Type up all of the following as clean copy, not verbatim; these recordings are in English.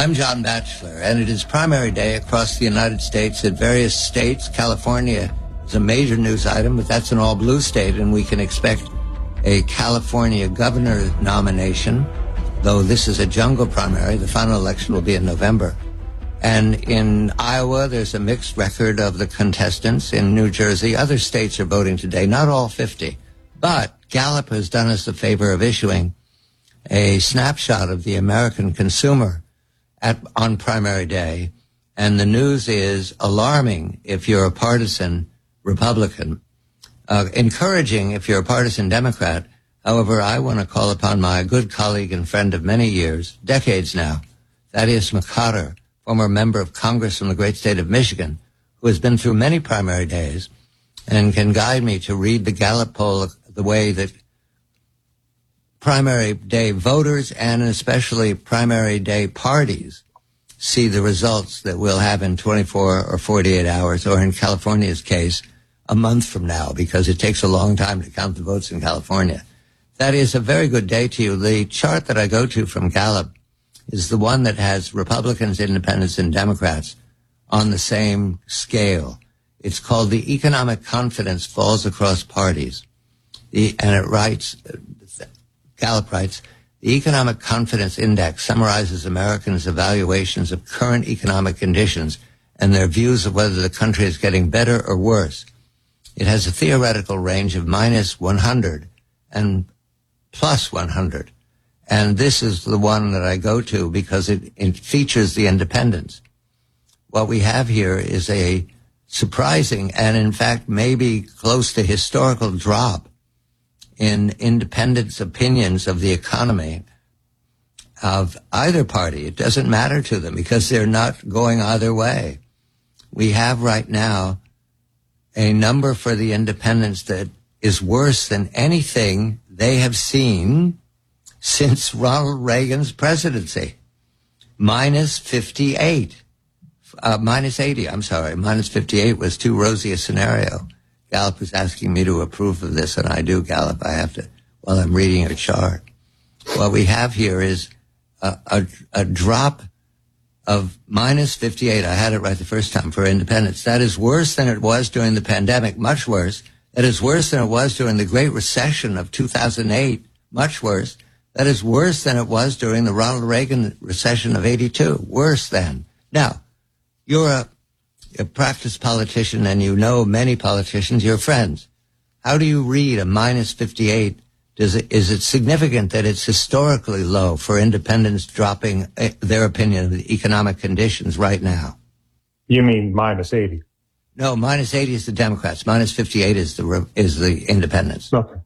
I'm John Batchelor, and it is primary day across the United States at various states. California is a major news item, but that's an all-blue state, and we can expect a California governor nomination, though this is a jungle primary. The final election will be in November. And in Iowa, there's a mixed record of the contestants. In New Jersey, other states are voting today, not all 50. But Gallup has done us the favor of issuing a snapshot of the American consumer on primary day, and the news is alarming if you're a partisan Republican, encouraging if you're a partisan Democrat. However, I want to call upon my good colleague and friend of many years, decades now, Thaddeus McCotter, former member of Congress from the great state of Michigan, who has been through many primary days and can guide me to read the Gallup poll the way that primary day voters and especially primary day parties see the results that we'll have in 24 or 48 hours, or in California's case, a month from now, because it takes a long time to count the votes in California. That is a very good day to you. The chart that I go to from Gallup is the one that has Republicans, Independents, and Democrats on the same scale. It's called the Economic Confidence Falls Across Parties. And it writes, Gallup writes, the Economic Confidence Index summarizes Americans' evaluations of current economic conditions and their views of whether the country is getting better or worse. It has a theoretical range of minus 100 and plus 100. And this is the one that I go to because it features the independents. What we have here is a surprising and, in fact, maybe close to historical drop in independents' opinions of the economy of either party. It doesn't matter to them because they're not going either way. We have right now a number for the independents that is worse than anything they have seen since Ronald Reagan's presidency. Minus 58. Minus 80, I'm sorry. Minus 58 was too rosy a scenario. Gallup is asking me to approve of this, and I do, Gallup. I have to, while I'm reading a chart. What we have here is a drop of minus 58. I had it right the first time for independents. That is worse than it was during the pandemic, much worse. That is worse than it was during the Great Recession of 2008, much worse. That is worse than it was during the Ronald Reagan recession of 82, worse than. Now, you're a practiced politician and you know many politicians, you're friends. How do you read a minus 58? Is it significant that it's historically low for independents dropping their opinion of the economic conditions right now? You mean minus 80? No, minus 80 is the Democrats. Minus 58 is the independents. Okay.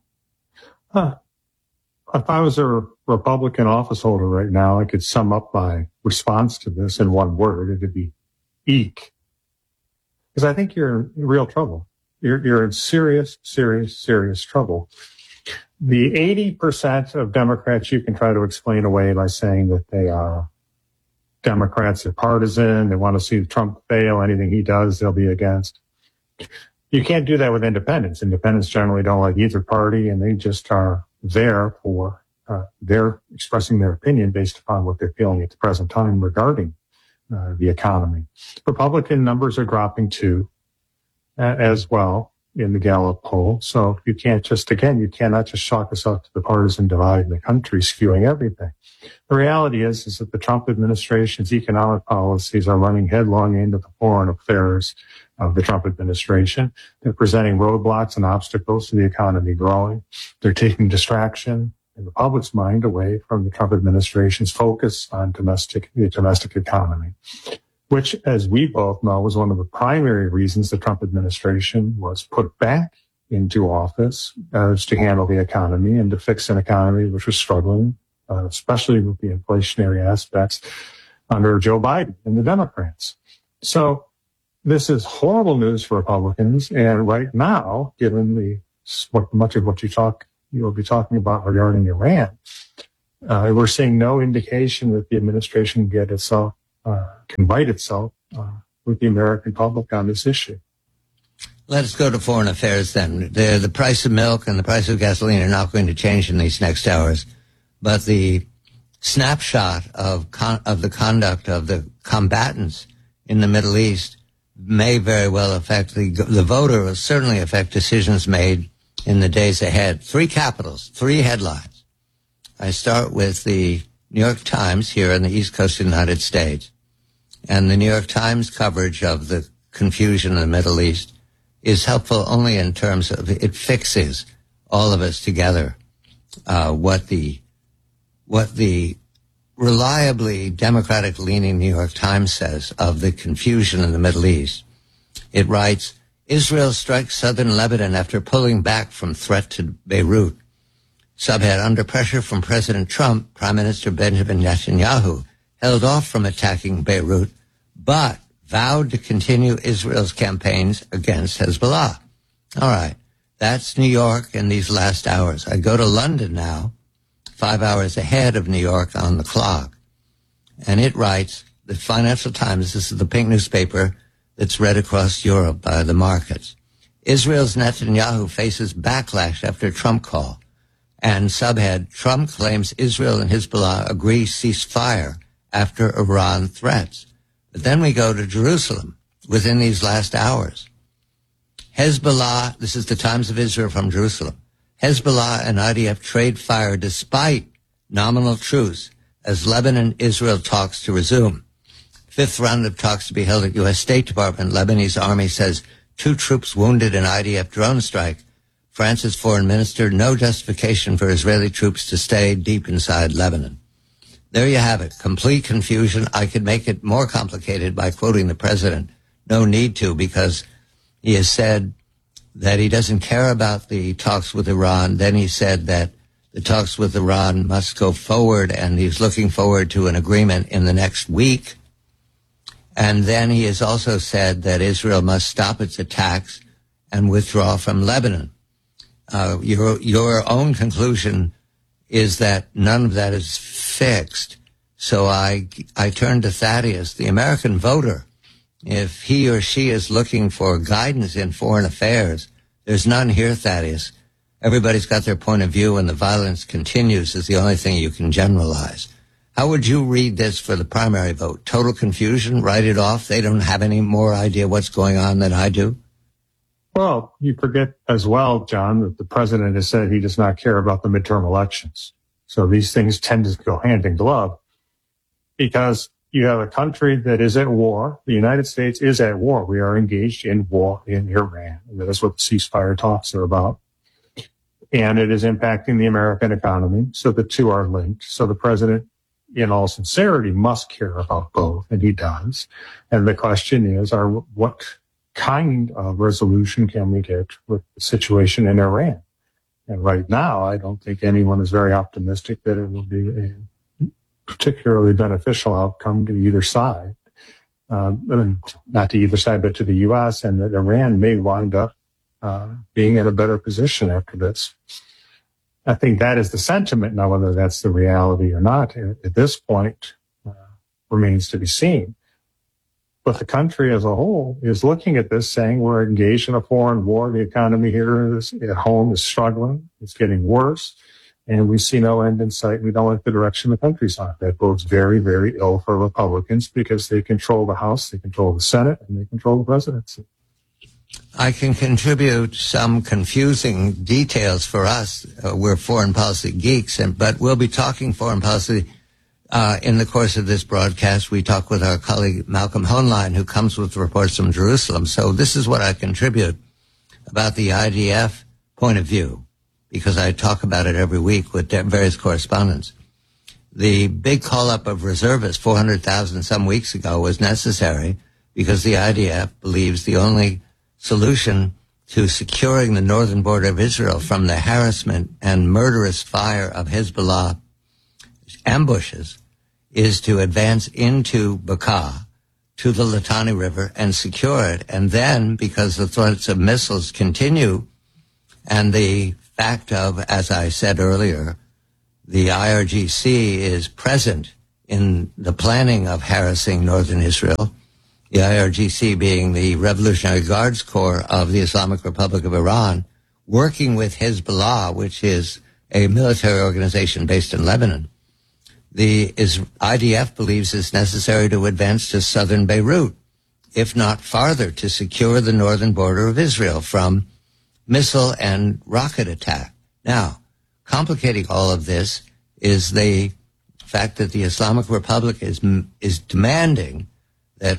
If I was a Republican office holder right now, I could sum up my response to this in one word. It would be eek. Because I think you're in real trouble. You're in serious trouble. The 80% of Democrats you can try to explain away by saying that they are Democrats are partisan, they want to see Trump fail, anything he does, they'll be against. You can't do that with independents. Independents generally don't like either party, and they just are there for, they're expressing their opinion based upon what they're feeling at the present time regarding the economy. Republican numbers are dropping too, as well in the Gallup poll. So you cannot just chalk us up to the partisan divide in the country skewing everything. The reality is that the Trump administration's economic policies are running headlong into the foreign affairs of the Trump administration. They're presenting roadblocks and obstacles to the economy growing. They're taking distraction in the public's mind away from the Trump administration's focus on the domestic economy, which, as we both know, was one of the primary reasons the Trump administration was put back into office, as to handle the economy and to fix an economy which was struggling, especially with the inflationary aspects under Joe Biden and the Democrats. So this is horrible news for Republicans. And right now, given much of what you'll be talking about regarding Iran, we're seeing no indication that the administration can bite itself with the American public on this issue. Let's go to foreign affairs then. The price of milk and the price of gasoline are not going to change in these next hours, but the snapshot of the conduct of the combatants in the Middle East may very well affect the voter, will certainly affect decisions made in the days ahead. 3 capitals, 3 headlines. I start with the New York Times here on the East Coast of the United States. And the New York Times coverage of the confusion in the Middle East is helpful only in terms of it fixes all of us together. What the reliably Democratic-leaning New York Times says of the confusion in the Middle East. It writes, Israel strikes southern Lebanon after pulling back from threat to Beirut. Subhead, under pressure from President Trump, Prime Minister Benjamin Netanyahu held off from attacking Beirut, but vowed to continue Israel's campaigns against Hezbollah. All right, that's New York in these last hours. I go to London now, 5 hours ahead of New York on the clock. And it writes, the Financial Times, this is the pink newspaper that's read across Europe by the markets. Israel's Netanyahu faces backlash after Trump call. And subhead, Trump claims Israel and Hezbollah agree ceasefire after Iran threats. But then we go to Jerusalem within these last hours. Hezbollah, this is the Times of Israel from Jerusalem. Hezbollah and IDF trade fire despite nominal truce as Lebanon-Israel talks to resume. 5th round of talks to be held at U.S. State Department. Lebanese army says 2 troops wounded in IDF drone strike. France's foreign minister, no justification for Israeli troops to stay deep inside Lebanon. There you have it. Complete confusion. I could make it more complicated by quoting the president. No need to, because he has said that he doesn't care about the talks with Iran. Then he said that the talks with Iran must go forward, and he's looking forward to an agreement in the next week. And then he has also said that Israel must stop its attacks and withdraw from Lebanon. Your own conclusion is that none of that is fixed. So I turn to Thaddeus, the American voter. If he or she is looking for guidance in foreign affairs, there's none here, Thaddeus. Everybody's got their point of view, and the violence continues is the only thing you can generalize. How would you read this for the primary vote? Total confusion? Write it off? They don't have any more idea what's going on than I do? Well, you forget as well, John, that the president has said he does not care about the midterm elections. So these things tend to go hand in glove because you have a country that is at war. The United States is at war. We are engaged in war in Iran. And that is what the ceasefire talks are about. And it is impacting the American economy. So the two are linked. So the president, in all sincerity, must care about both, and he does. And the question is, what kind of resolution can we get with the situation in Iran? And right now, I don't think anyone is very optimistic that it will be a particularly beneficial outcome to either side. Not to either side, but to the U.S., and that Iran may wind up being in a better position after this. I think that is the sentiment. Now, whether that's the reality or not at this point remains to be seen. But the country as a whole is looking at this saying we're engaged in a foreign war. The economy here at home is struggling. It's getting worse. And we see no end in sight. We don't like the direction the country's on. That bodes very, very ill for Republicans because they control the House, they control the Senate, and they control the presidency. I can contribute some confusing details for us. We're foreign policy geeks, but we'll be talking foreign policy in the course of this broadcast. We talk with our colleague Malcolm Hoenlein, who comes with reports from Jerusalem. So this is what I contribute about the IDF point of view, because I talk about it every week with various correspondents. The big call-up of reservists, 400,000 some weeks ago, was necessary because the IDF believes the only solution to securing the northern border of Israel from the harassment and murderous fire of Hezbollah ambushes is to advance into Bekaa, to the Litani River, and secure it. And then, because the threats of missiles continue, and the fact of, as I said earlier, the IRGC is present in the planning of harassing northern Israel, the IRGC being the Revolutionary Guards Corps of the Islamic Republic of Iran, working with Hezbollah, which is a military organization based in Lebanon. the IDF believes it's necessary to advance to southern Beirut, if not farther, to secure the northern border of Israel from missile and rocket attack. Now, complicating all of this is the fact that the Islamic Republic is demanding that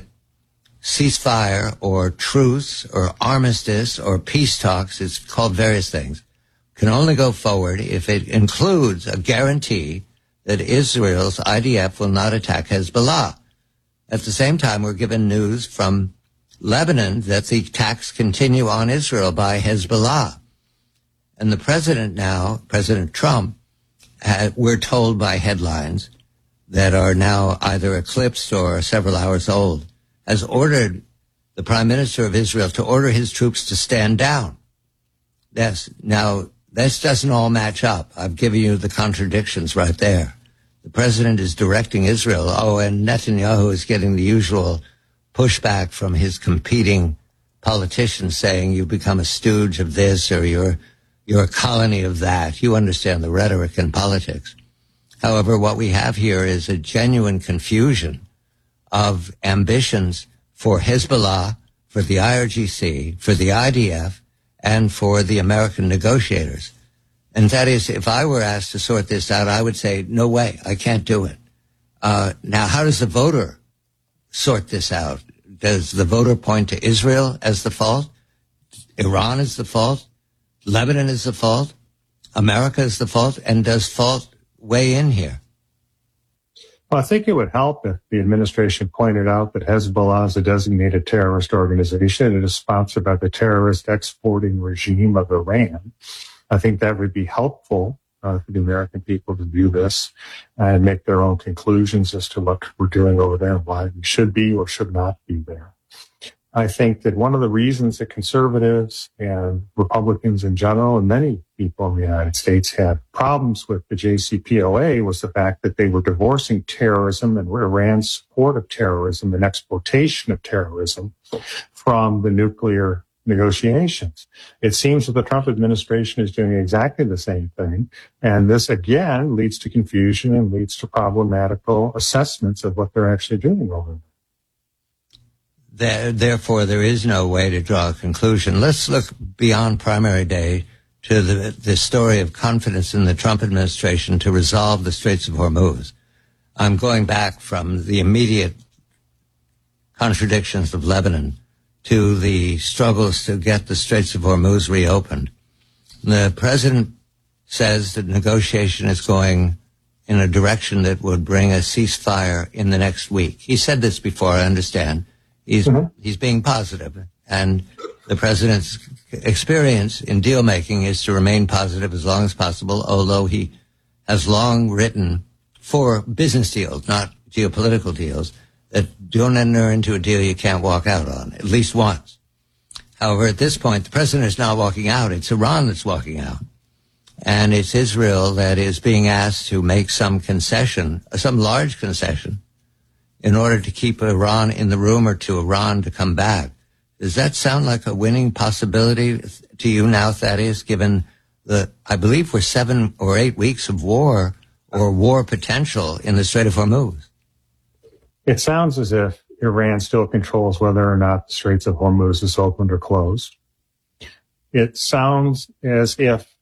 ceasefire or truce or armistice or peace talks, it's called various things, can only go forward if it includes a guarantee that Israel's IDF will not attack Hezbollah. At the same time, we're given news from Lebanon that the attacks continue on Israel by Hezbollah. And the president now, President Trump, we're told by headlines that are now either eclipsed or several hours old, has ordered the prime minister of Israel to order his troops to stand down. Yes. Now, this doesn't all match up. I've given you the contradictions right there. The president is directing Israel. Oh, and Netanyahu is getting the usual pushback from his competing politicians saying you become a stooge of this or you're a colony of that. You understand the rhetoric in politics. However, what we have here is a genuine confusion of ambitions for Hezbollah, for the IRGC, for the IDF, and for the American negotiators. And that is, if I were asked to sort this out, I would say, no way, I can't do it. Now, how does the voter sort this out? Does the voter point to Israel as the fault? Iran is the fault? Lebanon is the fault? America is the fault? And does fault weigh in here? Well, I think it would help if the administration pointed out that Hezbollah is a designated terrorist organization. It is sponsored by the terrorist exporting regime of Iran. I think that would be helpful for the American people to view this and make their own conclusions as to what we're doing over there and why we should be or should not be there. I think that one of the reasons that conservatives and Republicans in general and many people in the United States had problems with the JCPOA was the fact that they were divorcing terrorism and Iran's support of terrorism and exploitation of terrorism from the nuclear negotiations. It seems that the Trump administration is doing exactly the same thing. And this, again, leads to confusion and leads to problematical assessments of what they're actually doing over there. Therefore, there is no way to draw a conclusion. Let's look beyond primary day to the story of confidence in the Trump administration to resolve the Straits of Hormuz. I'm going back from the immediate contradictions of Lebanon to the struggles to get the Straits of Hormuz reopened. The president says that negotiation is going in a direction that would bring a ceasefire in the next week. He said this before, I understand. He's being positive, and the president's experience in deal making is to remain positive as long as possible, although he has long written for business deals, not geopolitical deals, that don't enter into a deal you can't walk out on, at least once. However, at this point, the president is not walking out. It's Iran that's walking out. And it's Israel that is being asked to make some concession, some large concession, in order to keep Iran in the room or to Iran to come back. Does that sound like a winning possibility to you now, Thaddeus, given I believe we're 7 or 8 weeks of war or war potential in the Strait of Hormuz? It sounds as if Iran still controls whether or not the Straits of Hormuz is opened or closed. It sounds as if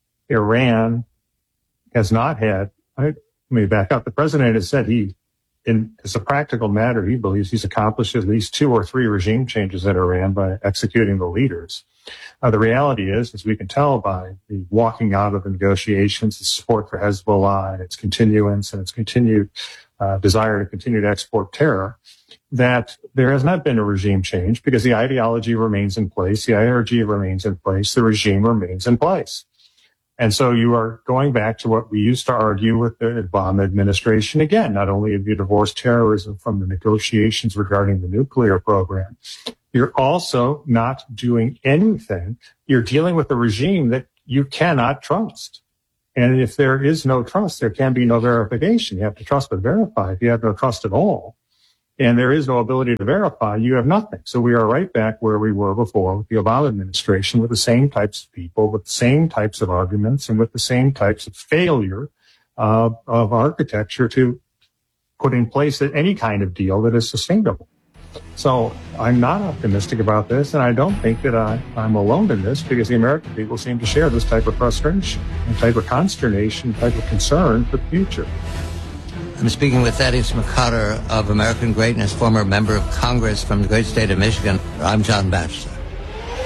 Iran has not had, let me back up, the president has said as a practical matter, he believes he's accomplished at least 2 or 3 regime changes in Iran by executing the leaders. The reality is, as we can tell by the walking out of the negotiations, the support for Hezbollah and its continuance and its continued desire to continue to export terror, that there has not been a regime change because the ideology remains in place, the IRG remains in place, the regime remains in place. And so you are going back to what we used to argue with the Obama administration. Again, not only have you divorced terrorism from the negotiations regarding the nuclear program, you're also not doing anything. You're dealing with a regime that you cannot trust. And if there is no trust, there can be no verification. You have to trust but verify. If you have no trust at all, and there is no ability to verify, you have nothing. So we are right back where we were before with the Obama administration, with the same types of people, with the same types of arguments, and with the same types of failure of architecture to put in place any kind of deal that is sustainable. So I'm not optimistic about this, and I don't think that I'm alone in this, because the American people seem to share this type of frustration, and type of consternation, type of concern for the future. I'm speaking with Thaddeus McCotter of American Greatness, former member of Congress from the great state of Michigan. I'm John Batchelor.